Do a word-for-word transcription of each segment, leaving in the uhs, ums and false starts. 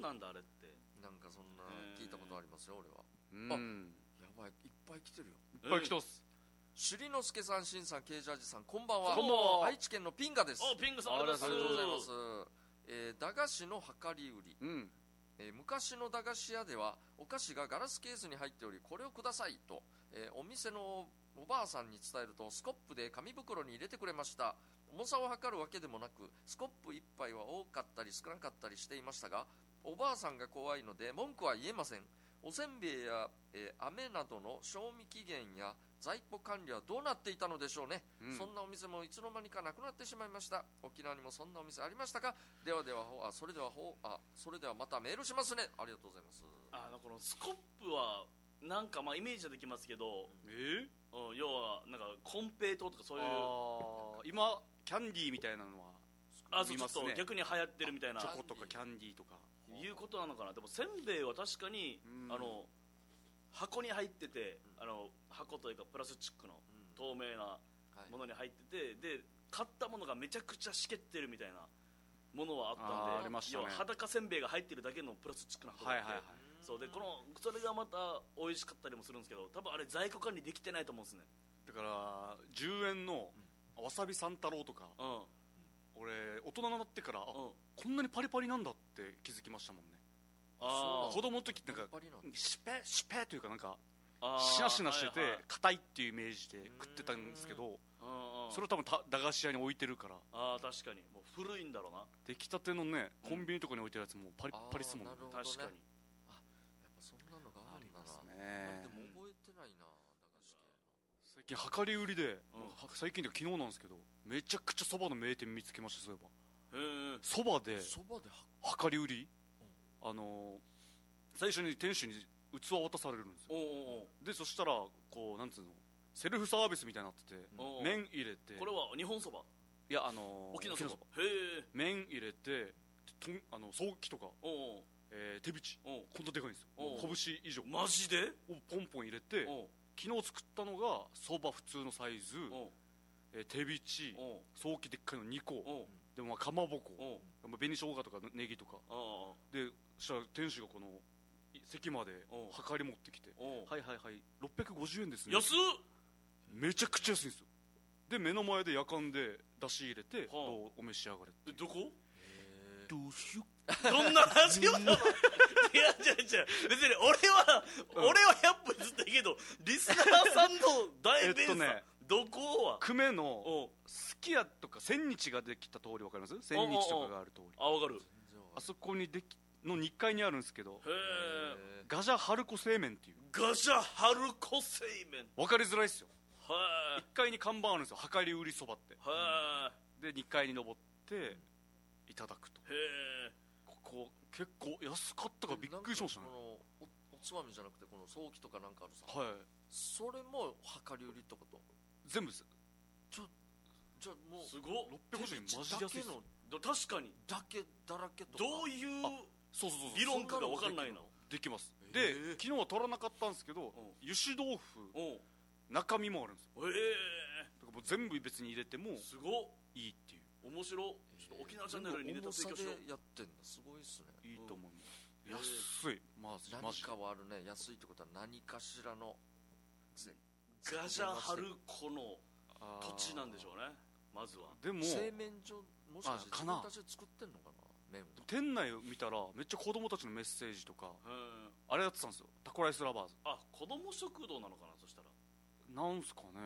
なんだあれって。 なんかそんな聞いたことありますよ俺は。 うん、 やばい、いっぱい来てるよ。 いっぱい来てます。 朱里之助さん、新さん、Kジャージさん、こんばんは。 こんばんは。 愛知県のピンガです。 お、ピンガさん、 ありがとうございます。えー、駄菓子の量り売り、 うん、 えー、昔の駄菓子屋ではお菓子がガラスケースに入っており、これをくださいと、えー、お店のおばあさんに伝えるとスコップで紙袋に入れてくれました。重さを測るわけでもなく、スコップいっぱいは多かったり少なかったりしていましたが、おばあさんが怖いので文句は言えません。おせんべいや、えー、飴などの賞味期限や在庫管理はどうなっていたのでしょうね、うん、そんなお店もいつの間にかなくなってしまいました。沖縄にもそんなお店ありましたか。ではではあそれではほあそれではまたメールしますね。ありがとうございます。 あのこのスコップはなんかまあイメージはできますけど、 えーうん、要はなんかコンペイトーとかそういう、 あ今キャンディーみたいなのはあそうちょっと逆に流行ってるみたいな、 チョコとかキャンディーとかいうことなのかな。でもせんべいは確かに、うん、あの箱に入ってて、うん、あの箱というかプラスチックの透明なものに入ってて、はい、で買ったものがめちゃくちゃしけってるみたいなものはあったんで、 あありましたね、 要は裸せんべいが入ってるだけのプラスチックな箱で、はいはいはい、そうでこのそれがまた美味しかったりもするんですけど、多分あれ在庫管理できてないと思うんですね。 だからじゅうえんのわさび三太郎とか、うん、俺大人になってから、うん、こんなにパリパリなんだって気づきましたもんね。あ子供の時なんかシペシペというかなんかシナシナしてて硬いっていうイメージで食ってたんですけど、それを多分駄菓子屋に置いてるから。 あ確かにもう古いんだろうな。 出来たてのねコンビニとかに置いてるやつもパリッパリっすもんね。 確かに。あやっぱそんなのがあるんだな。 ね、 でも覚えてないな駄菓子系の。 最近量り売りで、うん、最近で昨日なんですけどめちゃくちゃそばの名店見つけました。そういえばそばで量り売り、あのー、最初に店主に器を渡されるんですよ。おうおうでそしたらこうなんつうのセルフサービスみたいになってて、うん、麺入れて、 これは日本そば、 いやあのー、 沖縄そば、へえ、 麺入れてとあのソーキとか、おうおう、えー、手びち、こんなでかいんですよ。拳以上マジでをポンポン入れて、昨日作ったのがそば普通のサイズ、えー、手びち、ソーキでっかいのにこでもまあかまぼこ、紅生姜とかネギとかで、そしたら店主がこの席まで量り持ってきて、はいはいはいろっぴゃくごじゅうえんですね。 安っ、 めちゃくちゃ安いんですよ。で目の前でやかんで出し入れて、どうお召し上がれって。 どこどうしよどんな味をいや違う違う別に俺は、うん、俺はひゃっぷんずっといいけどリスナーさんの大ベース、えっとね、どこは久米のすき家とか千日ができた通り分かります？千日とかがある通り、 あ分かる。 あそこにできのにかいにあるんですけど、へガジャ春子製麺っていう。 ガジャ春子製麺分かりづらいっすよ。いっかいに看板あるんですよ、量り売りそばって。でにかいに登っていただくと。へえ、ここ結構安かったからびっくりしましたね。 この お, おつまみじゃなくてこのソーキとかなんかあるさ、 はい、 それも量り売りってこと？ 全部です。 ちょじゃあもうすごっ、 ろっぴゃくごじゅうえんマジで安いっす。 確かにだけだらけとかどういう理論かが分かんないの。 できます。で昨日は取らなかったんですけど、油脂豆腐中身もあるんですよ。へえ、だからもう全部別に入れてもすごっいいっていう。 面白い。ちょっと沖縄チャンネルにネタ提供しよう。 やってんだ、すごいっすね。 いいと思います。安い、まず何かはあるね。安いってことは何かしらのガジャ春子の土地なんでしょうね。まずはでも製麺所もしかして自分たちで作ってんのかな。麺店内を見たらめっちゃ子供たちのメッセージとかあれやってたんですよ。タコライスラバーズ。 あ、子供食堂なのかな。そしたらなんすかね。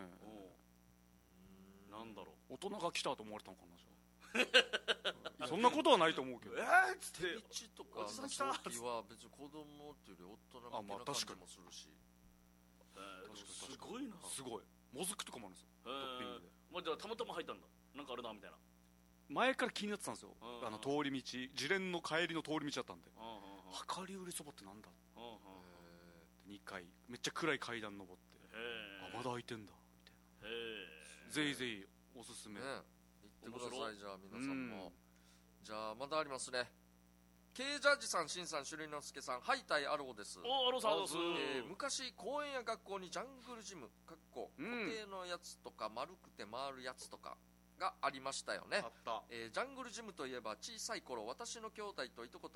なんだろう、 大人が来たと思われたのかな。じゃあそんなことはないと思うけど。 えーっつって手ちとかのソーキは別に子供っていうより大人向けな感じもするし、 すごいな。 すごいもずくとかもあるんですよ、トッピングで。 まあ、じゃあたまたま入ったんだ。なんかあるなみたいな。 前から気になってたんですよ。あの通り道、自連の帰りの通り道だったんで、量り売りそばってなんだ。にかいめっちゃ暗い階段登って、あまだ開いてんだみたいな。ぜひぜひおすすめ、ね、 行ってください。じゃあ皆さんも。じゃあまだありますね。 K ジャージさん、しんさん、朱里之助さん、ハイタイアローです。 おアローさんです。 えー、昔公園や学校にジャングルジムかっこ固定のやつとか丸くて回るやつとかがありましたよね。 あった、 えー、ジャングルジムといえば小さい頃私の兄弟といとこ